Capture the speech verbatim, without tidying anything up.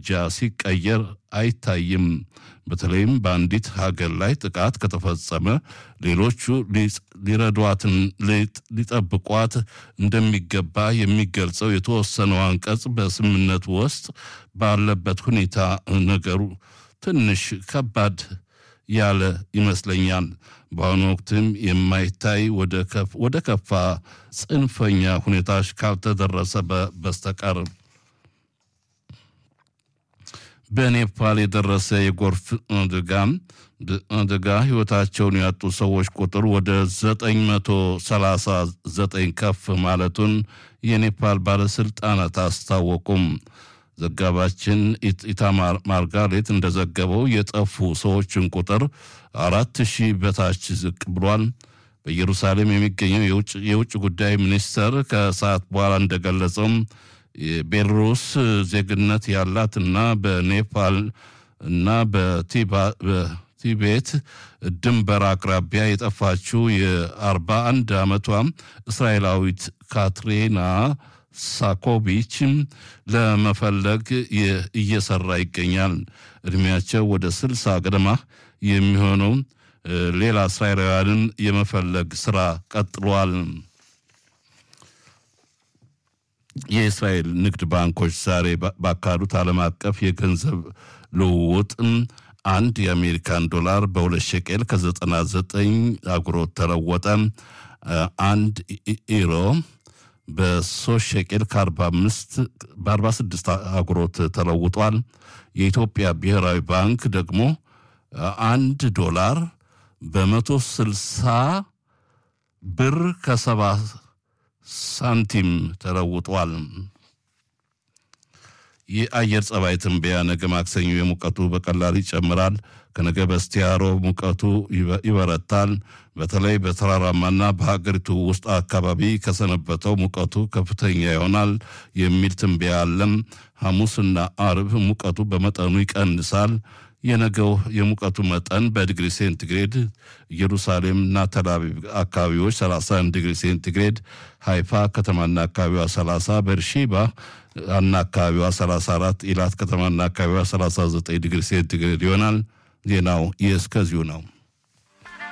እርምጃ ሲቀየር አይታይም። በተለይም በአንዲት ሀገር ላይ ጥቃት ከተፈጸመ ሌሎቹ ሊረዷትን ሊጠብቋት እንደሚገባ የሚገልጸው የተወሰነው አንቀጽ በስምምነቱ ውስጥ ባለበት ሁኔታ ነገሩ ትንሽ ከባድ ያለ ይመስለኛል። በአሁኑ ወቅትም የማይታይ ወደ ከፋ ጽንፈኛ ሁኔታዎች ካልተደረሰ በስተቀር በኔፓል የደረሰ የጎርፍ አደጋ አደጋ ህይወታቸውን ያጡ ሰዎች ቁጥር ወደ ዘጠኝ መቶ ሰላሳ ዘጠኝ ከፍ ማለቱን የኔፓል ባለስልጣናት አስታወቁም። ዘጋባችን ኢታማር ማርጋሬት እንደዘገበው የጠፉ ሰዎችን ቁጥር አራት ሺህ በታች ዝቅ ብሏል። በኢየሩሳሌም የሚገኘው የውጭ የውጭ ጉዳይ ሚኒስተር ከሰዓት በኋላ እንደገለጸው የቤላሩስ ዜግነት ያላትና በኔፓል እና በቲቤት ድንበር አቅራቢያ የጠፋችው የአርባ አንድ ዓመቷ እስራኤላዊት ካትሪና ሳኮቪች ለመፈለግ እየሰራ ይገኛል። እድሜያቸው ወደ ስልሳ ገደማ የሚሆነው ሌላ እስራኤላውያንን የመፈለግ ስራ ቀጥሏል። የእስራኤል ንግድ ባንኮች ዛሬ ባካሄዱት ዓለም አቀፍ የገንዘብ ልውውጥ አንድ የአሜሪካን ዶላር በሁለት ሸቄል ከዘጠና ዘጠኝ አጉሮት ተለወጠ። አንድ ኢሮ በሶስት ሸቄል ከአርባ አምስት በአርባ ስድስት አጉሮት ተለውጧል። የኢትዮጵያ ብሔራዊ ባንክ ደግሞ አንድ ዶላር በመቶ ስልሳ ብር ከሰባ ሳንቲም ተለውጧል። የአየር ጸባይ ትንበያ ነገ ማክሰኞ የሙቀቱ በቀላል ይጨምራል። ከነገ በስቲያ ሮብ ሙቀቱ ይበረታል። በተለይ በተራራማና በሀገሪቱ ውስጥ አካባቢ ከሰነበተው ሙቀቱ ከፍተኛ ይሆናል የሚል ትንበያ አለም። ሐሙስና አርብ ሙቀቱ በመጠኑ ይቀንሳል። የነገው የሙቀቱ መጠን በዲግሪ ሴንቲግሬድ ኢየሩሳሌምና ተላቪቭ አካባቢዎች ሰላሳ አንድ ዲግሪ ሴንቲግሬድ፣ ሃይፋ ከተማና አካባቢዋ ሰላሳ፣ በርሺባ እና አካባቢዋ ሰላሳ አራት፣ ኢላት ከተማና አካባቢዋ ሰላሳ ዘጠኝ ዲግሪ ሴንቲግሬድ ይሆናል። ዜናው እስከዚሁ ነው።